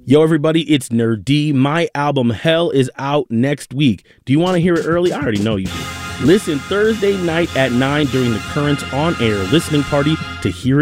Yo, everybody, it's Nerd D. My album Hell is out next week. Do you want to hear it early? I already know you do. Listen Thursday night at 9 during the Currents on Air listening party to hear it